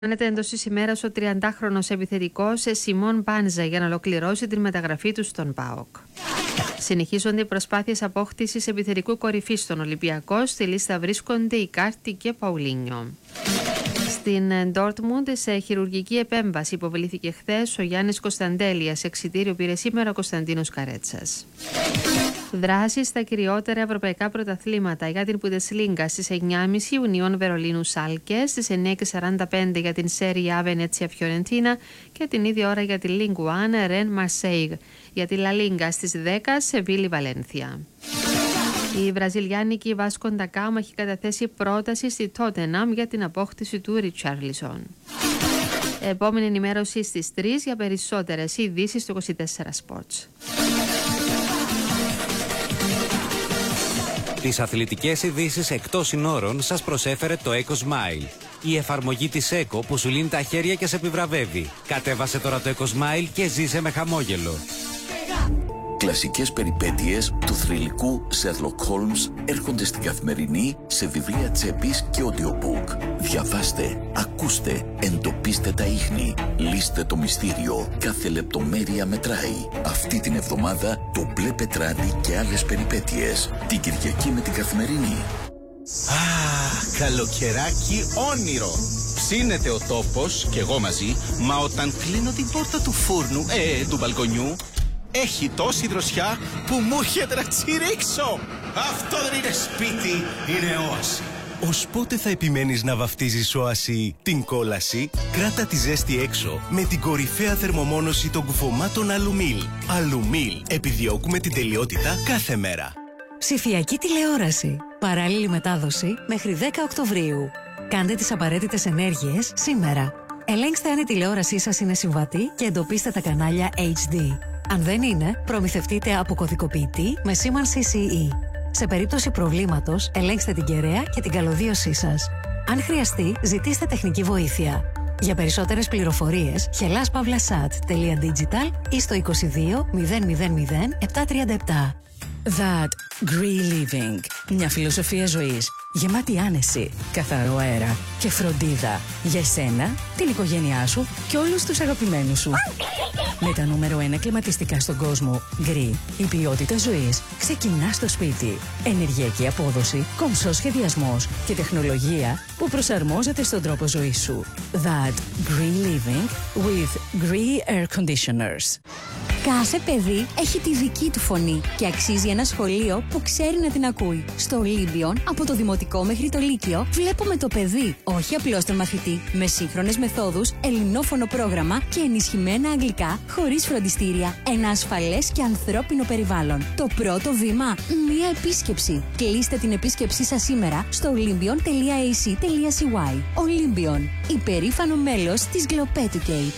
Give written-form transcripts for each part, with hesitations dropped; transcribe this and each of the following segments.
Ανέβεται εντός της ημέρας ο 30χρονος επιθετικός Σιμών Μπάνζα για να ολοκληρώσει την μεταγραφή του στον ΠΑΟΚ. Συνεχίζονται οι προσπάθειες απόκτησης επιθετικού κορυφής στον Ολυμπιακό. Στη λίστα βρίσκονται η Κάρτη και Παουλίνιο. Στην Ντόρτμουντ σε χειρουργική επέμβαση υποβλήθηκε χθες ο Γιάννης Κωνσταντέλιας. Εξιτήριο πήρε σήμερα ο Κωνσταντίνος Καρέτσας. Δράση στα κυριότερα ευρωπαϊκά πρωταθλήματα για την Bundesliga στις 9.30 Ουνιών Βερολίνου Σάλκε, στις 9.45 για την Serie A Βενέτσια Φιωρεντίνα και την ίδια ώρα για τη Ligue 1 Ρεν Μαρσέιγ. Για τη La Liga στις 10 Σεβίλη Βαλένθια. Η βραζιλιάνικη Βάσκο ντα Γκάμα έχει καταθέσει πρόταση στη Τότεναμ για την απόκτηση του Ριτσάρλισον. Επόμενη ενημέρωση στις 3 για περισσότερες ειδήσεις στο 24 Sports. Τις αθλητικές ειδήσεις εκτός συνόρων σας προσέφερε το Eco Smile. Η εφαρμογή της Eco που σου λύνει τα χέρια και σε επιβραβεύει. Κατέβασε τώρα το Eco Smile και ζήσε με χαμόγελο. Κλασικές περιπέτειες του θρυλικού Sherlock Holmes έρχονται στην Καθημερινή σε βιβλία τσέπης και audiobook. Διαβάστε, ακούστε, εντοπίστε τα ίχνη, λύστε το μυστήριο. Κάθε λεπτομέρεια μετράει. Αυτή την εβδομάδα το μπλε πετράδι και άλλες περιπέτειες. Την Κυριακή με την Καθημερινή. Καλοκαιράκι όνειρο. Ψήνεται ο τόπος και εγώ μαζί, μα όταν κλείνω την πόρτα του φούρνου, του μπαλκονιού, έχει τόση δροσιά που μου έρχεται να τσιρίξω. Αυτό δεν είναι σπίτι, είναι όαση. Ως πότε θα επιμένεις να βαφτίζεις όαση την κόλαση? Κράτα τη ζέστη έξω με την κορυφαία θερμομόνωση των κουφωμάτων Αλουμίλ. Αλουμίλ. Επιδιώκουμε την τελειότητα κάθε μέρα. Ψηφιακή τηλεόραση. Παράλληλη μετάδοση μέχρι 10 Οκτωβρίου. Κάντε τις απαραίτητες ενέργειες σήμερα. Ελέγξτε αν η τηλεόρασή σας είναι συμβατή και εντοπίστε τα κανάλια HD. Αν δεν είναι, προμηθευτείτε από κωδικοποιητή με σήμανση CE. Σε περίπτωση προβλήματος, ελέγξτε την κεραία και την καλωδίωσή σας. Αν χρειαστεί, ζητήστε τεχνική βοήθεια. Για περισσότερες πληροφορίες, hellas-pavlasat.digital ή στο 22 000 737. That Green Living. Μια φιλοσοφία ζωής γεμάτη άνεση, καθαρό αέρα και φροντίδα για εσένα, την οικογένειά σου και όλους τους αγαπημένους σου. Με τα νούμερο 1 κλιματιστικά στον κόσμο, Green, η ποιότητα ζωής ξεκινά στο σπίτι. Ενεργειακή απόδοση, κομψός σχεδιασμός και τεχνολογία που προσαρμόζεται στον τρόπο ζωής σου. That Green Living with Green Air Conditioners. Κάθε παιδί έχει τη δική του φωνή και αξίζει ένα σχολείο που ξέρει να την ακούει. Στο Ολύμπιον, από το δημοτικό μέχρι το λύκειο, βλέπουμε το παιδί, όχι απλώς τον μαθητή, με σύγχρονες μεθόδους, ελληνόφωνο πρόγραμμα και ενισχυμένα αγγλικά, χωρίς φροντιστήρια. Ένα ασφαλές και ανθρώπινο περιβάλλον. Το πρώτο βήμα, μία επίσκεψη. Κλείστε την επίσκεψή σας σήμερα στο olympion.ac.cy. Olympion, υπερήφανο μέλος της Globeducate.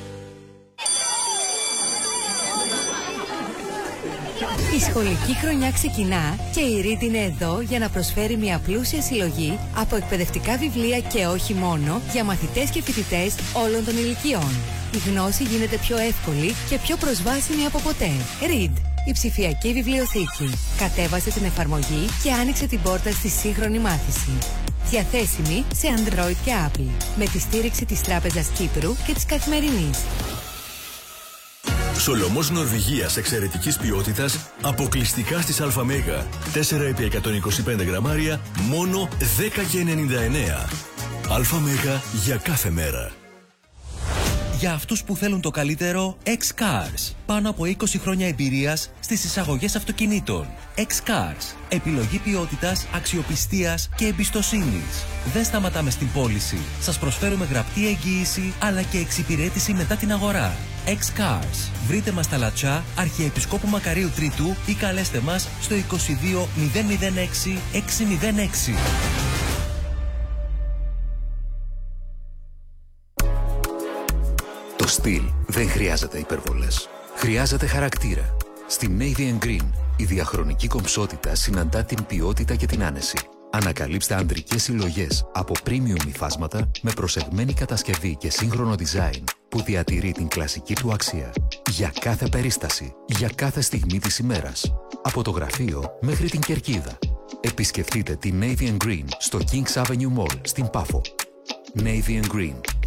Η σχολική χρονιά ξεκινά και η Read είναι εδώ για να προσφέρει μια πλούσια συλλογή από εκπαιδευτικά βιβλία και όχι μόνο για μαθητές και φοιτητές όλων των ηλικιών. Η γνώση γίνεται πιο εύκολη και πιο προσβάσιμη από ποτέ. Read, η ψηφιακή βιβλιοθήκη. Κατέβασε την εφαρμογή και άνοιξε την πόρτα στη σύγχρονη μάθηση. Διαθέσιμη σε Android και Apple, με τη στήριξη της Τράπεζας Κύπρου και της Καθημερινής. Σολομός Νορβηγίας εξαιρετικής ποιότητας, αποκλειστικά στις ΑΜΕΓΑ. 4x125 γραμμάρια, μόνο 10,99. ΑΜΕΓΑ για κάθε μέρα. Για αυτούς που θέλουν το καλύτερο, X-Cars. Πάνω από 20 χρόνια εμπειρίας στις εισαγωγές αυτοκινήτων. X-Cars. Επιλογή ποιότητας, αξιοπιστίας και εμπιστοσύνης. Δεν σταματάμε στην πώληση. Σας προσφέρουμε γραπτή εγγύηση αλλά και εξυπηρέτηση μετά την αγορά. X-Cars. Βρείτε μας στα Λατσά, Αρχιεπισκόπου Μακαρίου Τρίτου ή καλέστε μας στο 22 006 606. Το στυλ δεν χρειάζεται υπερβολές. Χρειάζεται χαρακτήρα. Στη Navy Green η διαχρονική κομψότητα συναντά την ποιότητα και την άνεση. Ανακαλύψτε ανδρικές συλλογές από premium υφάσματα με προσεγμένη κατασκευή και σύγχρονο design που διατηρεί την κλασική του αξία. Για κάθε περίσταση, για κάθε στιγμή της ημέρας. Από το γραφείο μέχρι την κερκίδα. Επισκεφτείτε τη Navy Green στο Kings Avenue Mall στην Πάφο. Navy Green.